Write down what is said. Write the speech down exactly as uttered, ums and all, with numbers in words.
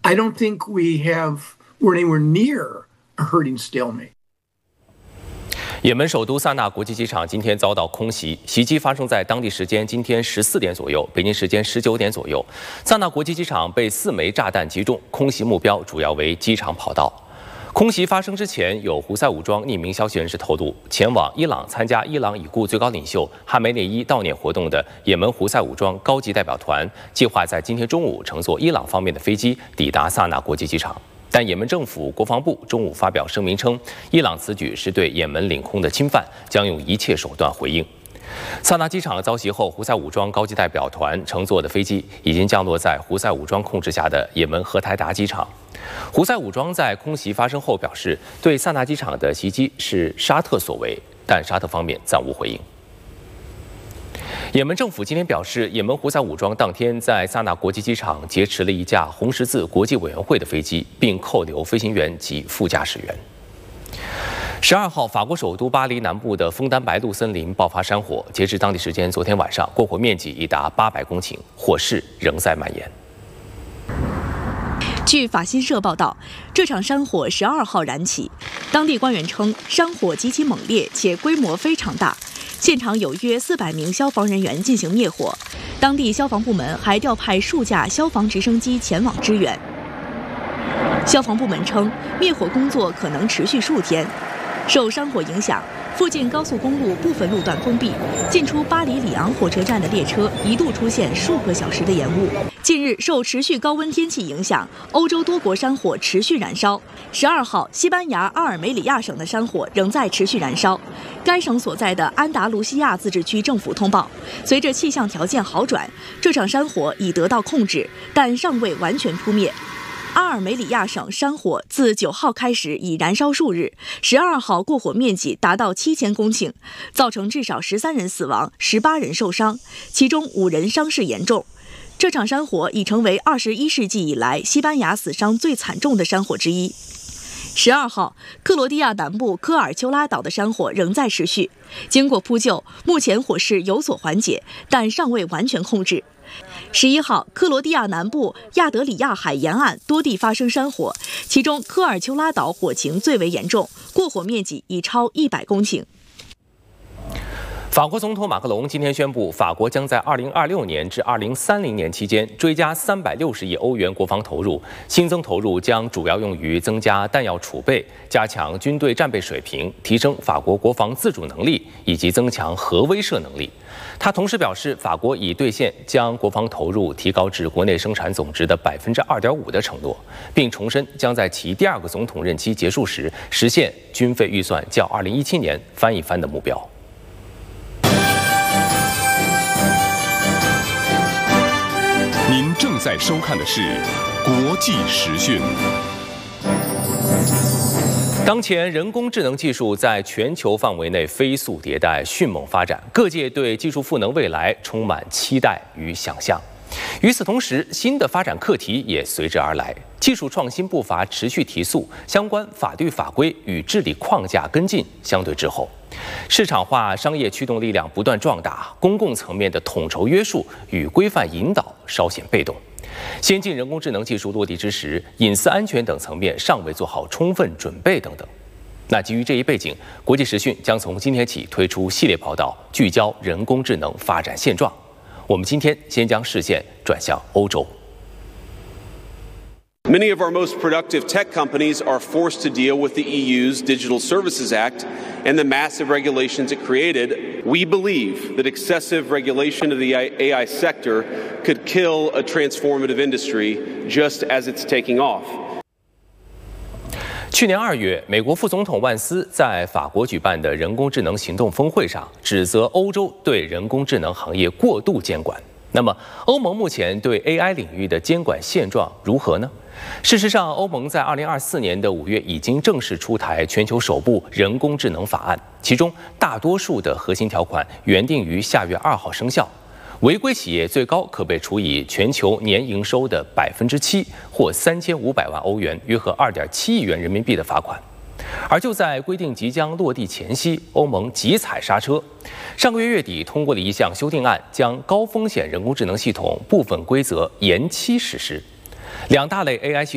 I don't think we have we're anywhere near a herding stalemate. 也门首都萨那国际机场今天遭到空袭，袭击发生在当地时间今天十四点左右，北京时间十九点左右。萨那国际机场被四枚炸弹击中，空袭目标主要为机场跑道。空袭发生之前，有胡塞武装匿名消息人士透露，前往伊朗参加伊朗已故最高领袖哈梅内伊悼念活动的也门胡塞武装高级代表团，计划在今天中午乘坐伊朗方面的飞机抵达萨那国际机场。 但也门政府国防部中午发表声明称，伊朗此举是对也门领空的侵犯，将用一切手段回应。萨那机场遭袭后，胡塞武装高级代表团乘坐的飞机已经降落在胡塞武装控制下的也门荷台达机场。胡塞武装在空袭发生后表示，对萨那机场的袭击是沙特所为，但沙特方面暂无回应。 也门政府今天表示，也门胡塞武装当天在萨那国际机场劫持了一架红十字国际委员会的飞机，并扣留飞行员及副驾驶员。十二号，法国首都巴黎南部的枫丹白露森林爆发山火，截至当地时间昨天晚上，过火面积已达八百公顷，火势仍在蔓延。 据法新社报道，这场山火十二号燃起，当地官员称，山火极其猛烈且规模非常大，现场有约四百名消防人员进行灭火，当地消防部门还调派数架消防直升机前往支援。消防部门称，灭火工作可能持续数天。受山火影响，附近高速公路部分路段封闭，进出巴黎里昂火车站的列车一度出现数个小时的延误。 近日，受持续高温天气影响，欧洲多国山火持续燃烧。十二号，西班牙阿尔梅里亚省的山火仍在持续燃烧。该省所在的安达卢西亚自治区政府通报，随着气象条件好转，这场山火已得到控制，但尚未完全扑灭。 阿尔梅里亚省山火自九号开始已燃烧数日，十二号过火面积达到七千公顷，造成至少十三人死亡、十八人受伤，其中五人伤势严重。这场山火已成为二十一世纪以来西班牙死伤最惨重的山火之一。十二号，克罗地亚南部科尔丘拉岛的山火仍在持续，经过扑救，目前火势有所缓解，但尚未完全控制。 十一号，克罗地亚南部亚德里亚海沿岸多地发生山火，其中科尔丘拉岛火情最为严重，过火面积已超一百公顷。 法国总统马克龙今天宣布，法国将在二零二六年至二零三零年期间追加三百六十亿欧元国防投入，新增投入将主要用于增加弹药储备、加强军队战备水平、提升法国国防自主能力以及增强核威慑能力。他同时表示，法国已兑现将国防投入提高至国内生产总值的百分之二点五的承诺，并重申将在其第二个总统任期结束时实现军费预算较二零一七年翻一番的目标。 您正在收看的是《国际时讯》。 当前，人工智能技术在全球范围内飞速迭代、迅猛发展，各界对技术赋能未来充满期待与想象。与此同时，新的发展课题也随之而来，技术创新步伐持续提速，相关法律法规与治理框架跟进相对滞后。 市场化商业驱动力量不断壮大，公共层面的统筹约束与规范引导稍显被动。先进人工智能技术落地之时，隐私安全等层面尚未做好充分准备等等。那基于这一背景，国际时讯将从今天起推出系列报道，聚焦人工智能发展现状。我们今天先将视线转向欧洲。 Many of our most productive tech companies are forced to deal with the E U's Digital Services Act and the massive regulations it created. We believe that excessive regulation of the A I sector could kill a transformative industry just as it's taking off. 去年二月，美国副总统万斯在法国举办的人工智能行动峰会上，指责欧洲对人工智能行业过度监管。那么，欧盟目前对 A I 领域的监管现状如何呢？事实上，欧盟在二零二四年的五月已经正式出台全球首部人工智能法案，其中大多数的核心条款原定于下月二号生效。违规企业最高可被处以全球年营收的百分之七或三千五百万欧元，约合二点七亿元人民币的罚款。而就在规定即将落地前夕，欧盟急踩刹车，上个月月底通过了一项修订案，将高风险人工智能系统部分规则延期实施。两大类 A I 系